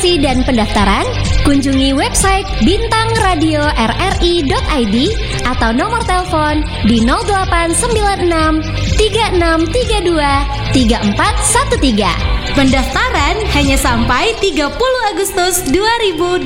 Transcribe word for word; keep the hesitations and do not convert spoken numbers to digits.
registrasi dan pendaftaran, kunjungi website bintang radio r r i dot i d atau nomor telepon di nol delapan sembilan enam tiga enam tiga dua tiga empat satu tiga. Pendaftaran hanya sampai tiga puluh Agustus dua ribu dua puluh.